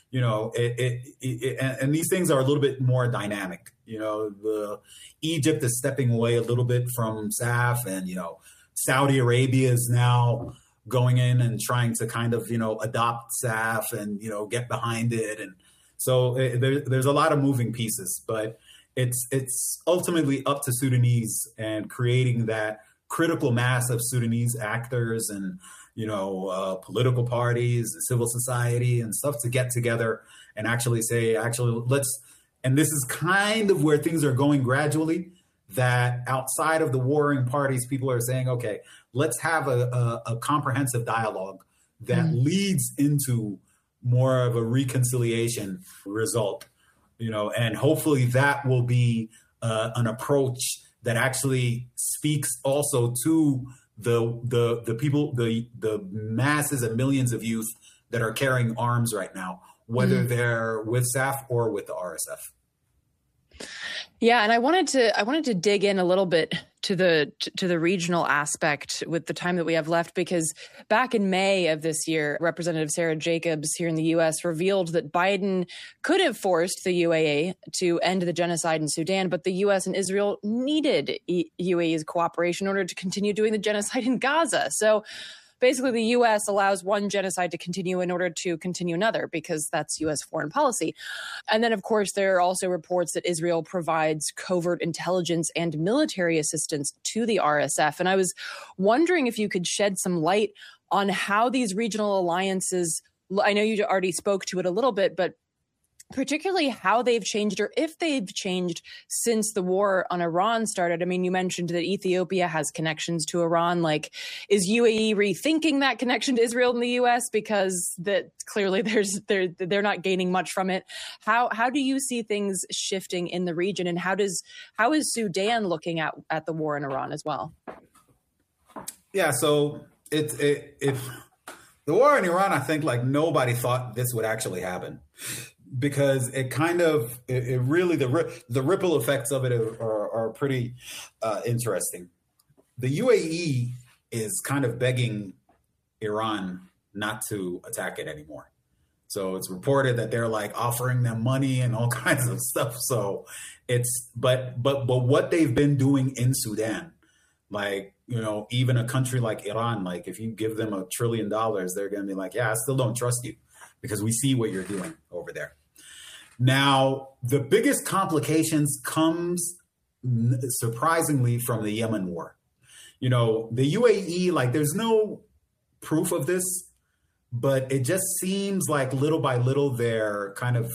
and these things are a little bit more dynamic. The Egypt is stepping away a little bit from SAF, and Saudi Arabia is now going in and trying to kind of adopt SAF and get behind it, and so there's a lot of moving pieces, but it's ultimately up to Sudanese and creating that critical mass of Sudanese actors and political parties, civil society and stuff to get together and actually say, let's, and this is kind of where things are going gradually, that outside of the warring parties, people are saying, okay, let's have a comprehensive dialogue that leads into more of a reconciliation result, and hopefully that will be an approach that actually speaks also to the people, the masses and millions of youth that are carrying arms right now, whether they're with SAF or with the RSF. Yeah, and I wanted to dig in a little bit to the regional aspect with the time that we have left, because back in May of this year, Representative Sarah Jacobs here in the U.S. revealed that Biden could have forced the UAE to end the genocide in Sudan, but the U.S. and Israel needed UAE's cooperation in order to continue doing the genocide in Gaza. So basically, the U.S. allows one genocide to continue in order to continue another, because that's U.S. foreign policy. And then, of course, there are also reports that Israel provides covert intelligence and military assistance to the RSF. And I was wondering if you could shed some light on how these regional alliances, I know you already spoke to it a little bit, but particularly how they've changed, or if they've changed since the war on Iran started. I mean, you mentioned that Ethiopia has connections to Iran. Like, is UAE rethinking that connection to Israel and the U.S. because that clearly they're not gaining much from it? How do you see things shifting in the region, and how is Sudan looking at the war in Iran as well? Yeah, so if the war in Iran, I think like nobody thought this would actually happen, because it kind of, it really, the ripple effects of it are pretty interesting. The UAE is kind of begging Iran not to attack it anymore. So it's reported that they're like offering them money and all kinds of stuff. So it's, but what they've been doing in Sudan, like, even a country like Iran, like if you give them $1 trillion, they're going to be like, yeah, I still don't trust you because we see what you're doing over there. Now, the biggest complications comes surprisingly from the Yemen war. The UAE, like there's no proof of this, but it just seems like little by little they're kind of,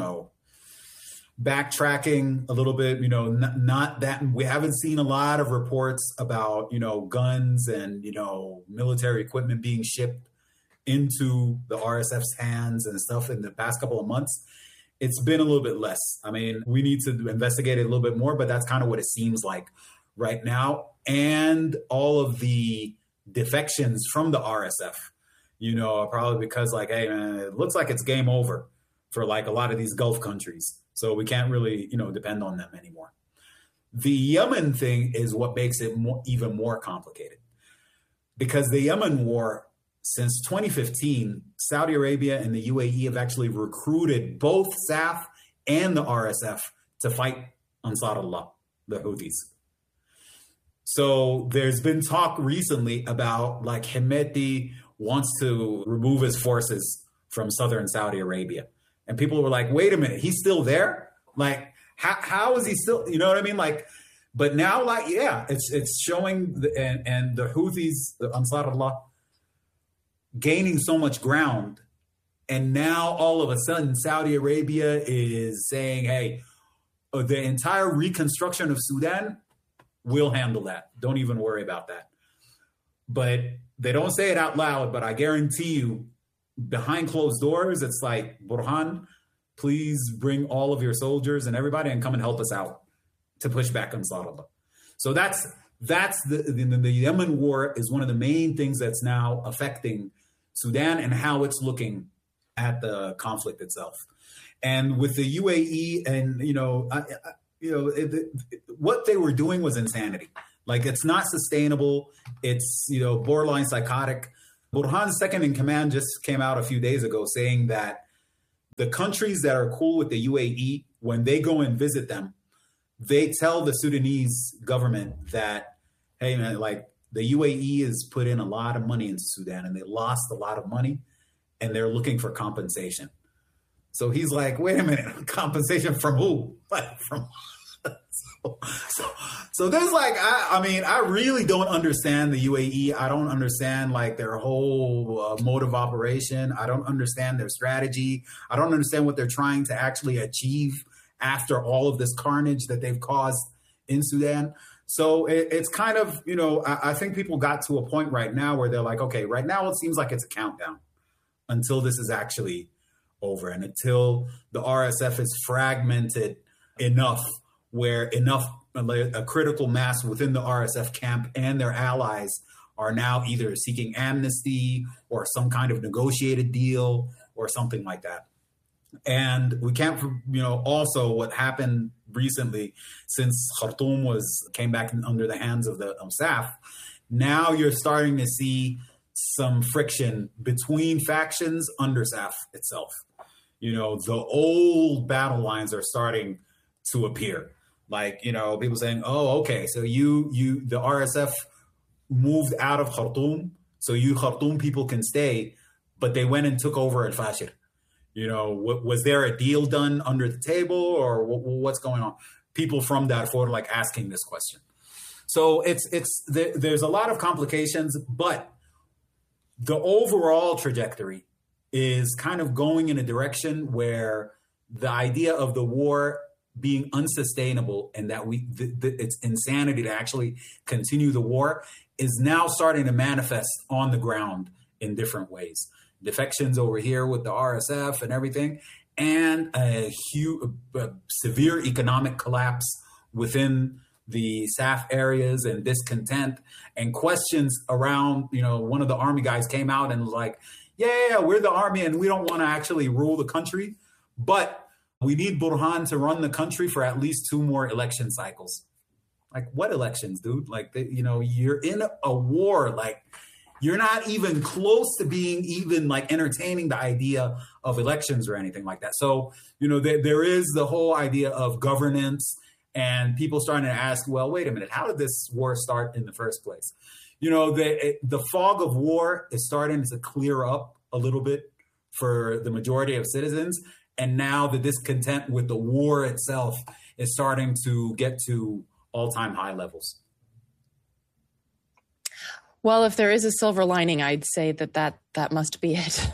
backtracking a little bit, not that we haven't seen a lot of reports about, guns and, military equipment being shipped into the RSF's hands and stuff in the past couple of months. It's been a little bit less. I mean, we need to investigate it a little bit more, but that's kind of what it seems like right now. And all of the defections from the RSF, probably because like, hey, man, it looks like it's game over for like a lot of these Gulf countries. So we can't really, depend on them anymore. The Yemen thing is what makes it even more complicated, because the Yemen war, since 2015, Saudi Arabia and the UAE have actually recruited both SAF and the RSF to fight Ansarullah, the Houthis. So there's been talk recently about like Hemeti wants to remove his forces from southern Saudi Arabia. And people were like, wait a minute, he's still there? Like, how is he still, you know what I mean? Like, but now, like, yeah, it's showing, and the Houthis, the Ansarullah, gaining so much ground. And now all of a sudden, Saudi Arabia is saying, hey, the entire reconstruction of Sudan, we'll handle that. Don't even worry about that. But they don't say it out loud, but I guarantee you, behind closed doors, it's like, Burhan, please bring all of your soldiers and everybody and come and help us out to push back on Ansarullah. So that's the Yemen war is one of the main things that's now affecting Sudan and how it's looking at the conflict itself. And with the UAE and, what they were doing was insanity. Like, it's not sustainable. It's, borderline psychotic. Burhan's second in command just came out a few days ago saying that The countries that are cool with the UAE, when they go and visit them, they tell the Sudanese government that, hey, man, like the UAE has put in a lot of money into Sudan and they lost a lot of money and they're looking for compensation. So he's like, wait a minute, compensation from who? Like from so there's like, I mean, I really don't understand the UAE. I don't understand like their whole mode of operation. I don't understand their strategy. I don't understand what they're trying to actually achieve after all of this carnage that they've caused in Sudan. So it's kind of, you know, I think people got to a point right now where they're like, okay, right now it seems like it's a countdown until this is actually over and until the RSF is fragmented enough where a critical mass within the RSF camp and their allies are now either seeking amnesty or some kind of negotiated deal or something like that. And we can't, you know, also what happened recently since Khartoum came back under the hands of the SAF, now you're starting to see some friction between factions under SAF itself. You know, the old battle lines are starting to appear. Like, you know, people saying, oh, okay, so the RSF moved out of Khartoum, so you Khartoum people can stay, but they went and took over Al Fashir. You know, was there a deal done under the table or what's going on? People from Darfur like asking this question. So there's a lot of complications, but the overall trajectory is kind of going in a direction where the idea of the war being unsustainable and that it's insanity to actually continue the war is now starting to manifest on the ground in different ways. Defections over here with the RSF and everything, and a severe economic collapse within the SAF areas and discontent and questions around, you know, one of the army guys came out and was like, yeah, we're the army and we don't want to actually rule the country, but we need Burhan to run the country for at least 2 more election cycles. Like, what elections, dude? Like, you know, you're in a war. Like, you're not even close to being even like entertaining the idea of elections or anything like that. So, you know, there is the whole idea of governance and people starting to ask, well, wait a minute, how did this war start in the first place? You know, the fog of war is starting to clear up a little bit for the majority of citizens. And now the discontent with the war itself is starting to get to all-time high levels. Well, if there is a silver lining, I'd say that must be it.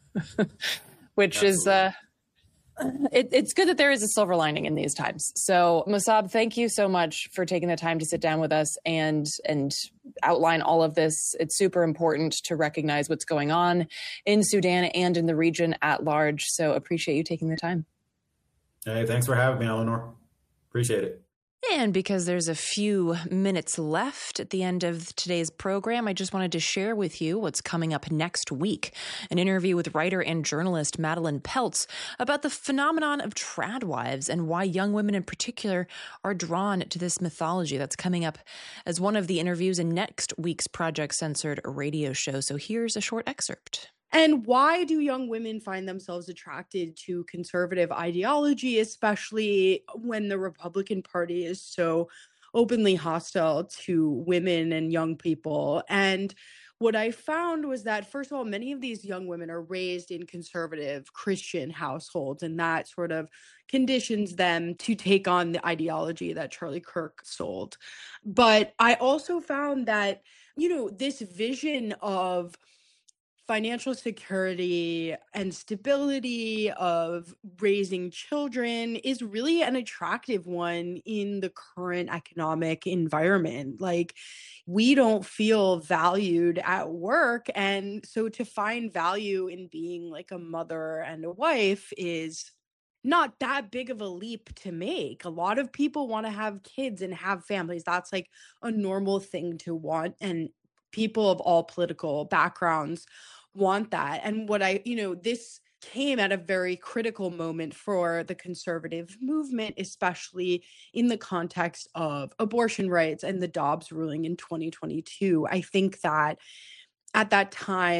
Which Absolutely. Is it's good that there is a silver lining in these times. So, Musab, thank you so much for taking the time to sit down with us and outline all of this. It's super important to recognize what's going on in Sudan and in the region at large. So appreciate you taking the time. Hey, thanks for having me, Eleanor. Appreciate it. And because there's a few minutes left at the end of today's program, I just wanted to share with you what's coming up next week. An interview with writer and journalist Madeline Peltz about the phenomenon of tradwives and why young women in particular are drawn to this mythology. That's coming up as one of the interviews in next week's Project Censored radio show. So here's a short excerpt. And why do young women find themselves attracted to conservative ideology, especially when the Republican Party is so openly hostile to women and young people? And what I found was that, first of all, many of these young women are raised in conservative Christian households, and that sort of conditions them to take on the ideology that Charlie Kirk sold. But I also found that, you know, this vision of financial security and stability of raising children is really an attractive one in the current economic environment. Like, we don't feel valued at work. And so to find value in being like a mother and a wife is not that big of a leap to make. A lot of people want to have kids and have families. That's like a normal thing to want. And people of all political backgrounds want that. And this came at a very critical moment for the conservative movement, especially in the context of abortion rights and the Dobbs ruling in 2022. I think that at that time,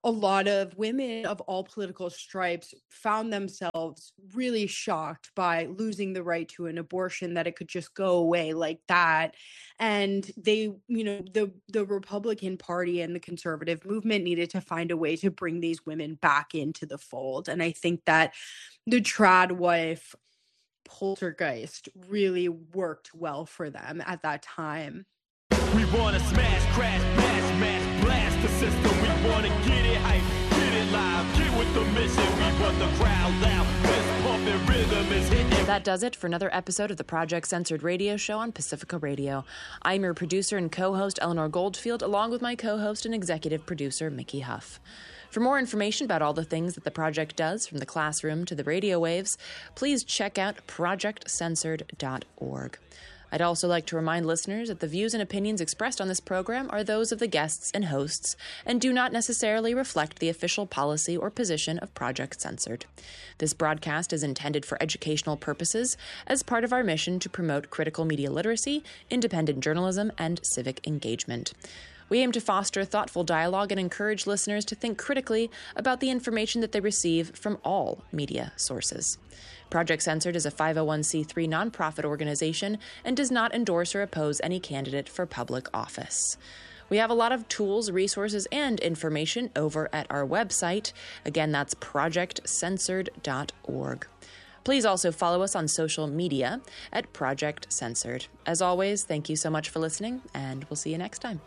a lot of women of all political stripes found themselves really shocked by losing the right to an abortion, that it could just go away like that. And they, the Republican Party and the conservative movement needed to find a way to bring these women back into the fold. And I think that the trad wife poltergeist really worked well for them at that time. We want to smash, crash, mash, blast the system. We want to get it hype, get it live, get with the mission. We want the crowd loud, this pumping rhythm is hitting. That does it for another episode of the Project Censored radio show on Pacifica Radio. I'm your producer and co-host Eleanor Goldfield, along with my co-host and executive producer Mickey Huff. For more information about all the things that the project does, from the classroom to the radio waves, please check out projectcensored.org. I'd also like to remind listeners that the views and opinions expressed on this program are those of the guests and hosts and do not necessarily reflect the official policy or position of Project Censored. This broadcast is intended for educational purposes as part of our mission to promote critical media literacy, independent journalism, and civic engagement. We aim to foster thoughtful dialogue and encourage listeners to think critically about the information that they receive from all media sources. Project Censored is a 501c3 nonprofit organization and does not endorse or oppose any candidate for public office. We have a lot of tools, resources, and information over at our website. Again, that's projectcensored.org. Please also follow us on social media at Project Censored. As always, thank you so much for listening, and we'll see you next time.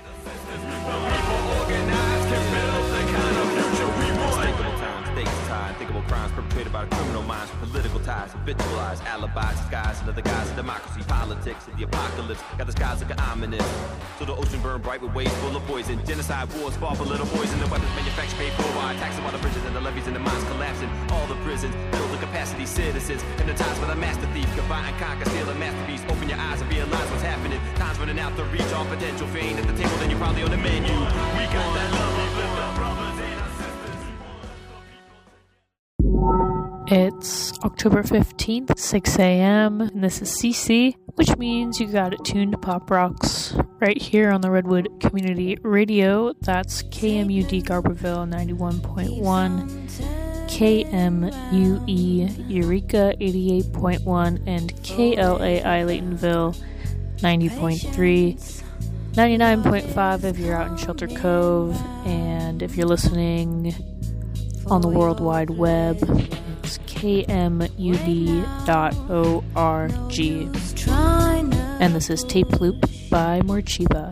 Unthinkable crimes perpetrated by criminal minds, political ties, habitualized alibis, disguised under the guise of democracy, politics, and the apocalypse. Got the skies looking ominous. So the ocean burned bright with waves full of poison. Genocide wars fought for little boys, and the weapons manufactured paid for by taxing while the bridges and the levees and the mines collapsing. All the prisons build the capacity citizens. Hypnotized by the master thief, combine and conquer, steal a masterpiece. Open your eyes and realize what's happening. Time's running out to reach all potential. If you ain't at the table, then you're probably on the menu. We got that love of the brothers and our sisters. It's October 15th, 6 a.m., and this is CC, which means you got it tuned to Pop Rocks right here on the Redwood Community Radio. That's KMUD Garberville 91.1, KMUE Eureka 88.1, and KLAI Laytonville 90.3, 99.5 if you're out in Shelter Cove, and if you're listening on the World Wide Web, it's kmud.org. And this is Tape Loop by Morchiba.